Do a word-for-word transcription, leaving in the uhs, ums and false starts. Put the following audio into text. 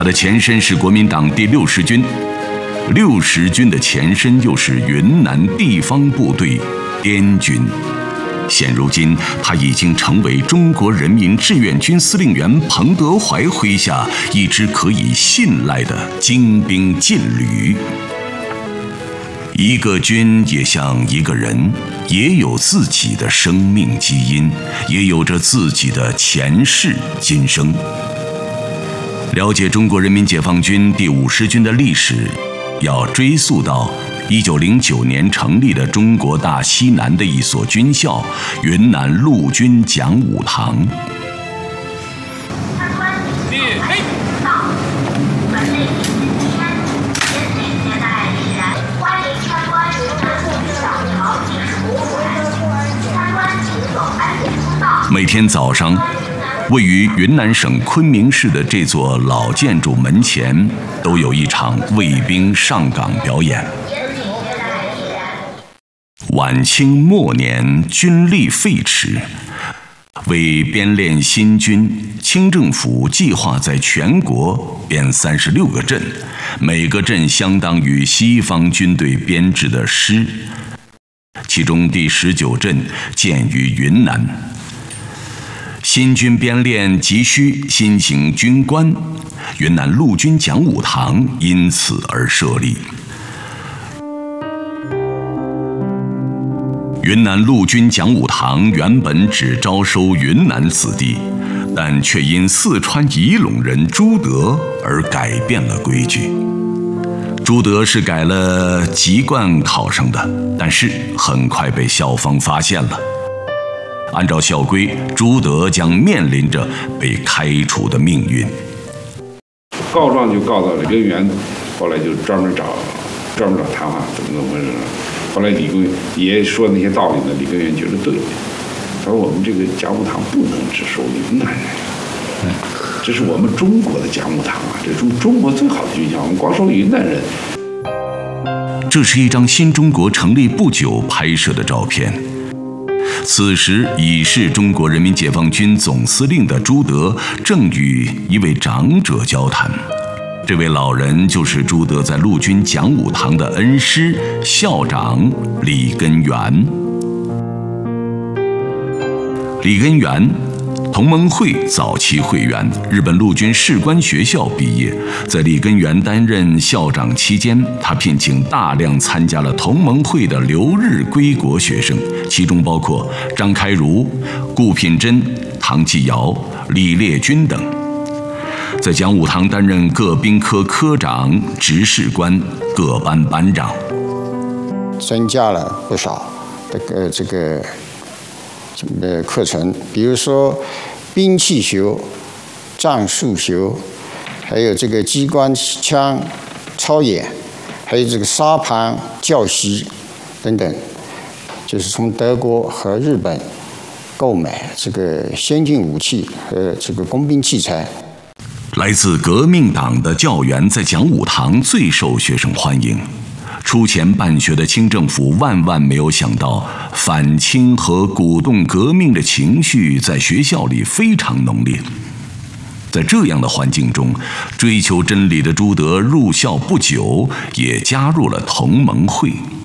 它的前身是国民党第六十军，六十军的前身又是云南地方部队滇军。现如今，它已经成为中国人民志愿军司令员彭德怀麾下一支可以信赖的精兵劲旅。一个军也像一个人，也有自己的生命基因，也有着自己的前世今生。了解中国人民解放军第五十军的历史，要追溯到一九零九年成立的中国大西南的一所军校——云南陆军讲武堂。每天早上，位于云南省昆明市的这座老建筑门前，都有一场卫兵上岗表演。晚清末年，军力废弛，为编练新军，清政府计划在全国编三十六个镇，每个镇相当于西方军队编制的师。其中第十九镇建于云南。新军编练急需新型军官，云南陆军讲武堂因此而设立。云南陆军讲武堂原本只招收云南子弟，但却因四川仪陇人朱德而改变了规矩。朱德是改了籍贯考生的，但是很快被校方发现了。按照校规，朱德将面临着被开除的命运。 告状就告到了李根源，后来就专门找专门找谈话，怎么怎么回事？后来李根也说那些道理呢，李根源觉得对。他说我们这个讲武堂不能只收云南人，这是我们中国的讲武堂啊，这是中国最好的军校，我们光收云南人。 这是一张新中国成立不久拍摄的照片。此时已是中国人民解放军总司令的朱德正与一位长者交谈，这位老人就是朱德在陆军讲武堂的恩师校长李根源。李根源，同盟会早期会员，日本陆军士官学校毕业。在李根源担任校长期间，他聘请大量参加了同盟会的留日归国学生，其中包括张开儒、顾品珍、唐继尧、李烈钧等。在讲武堂担任各兵科科长、执事官、各班班长， 增加了不少这个这个什么的课程，比如说兵器学、战术学，还有这个机关枪操演，还有这个沙盘教习等等，就是从德国和日本购买这个先进武器和这个工兵器材。 来自革命党的教员在讲武堂最受学生欢迎。出钱办学的清政府万万没有想到，反清和鼓动革命的情绪在学校里非常浓烈。在这样的环境中，追求真理的朱德入校不久，也加入了同盟会。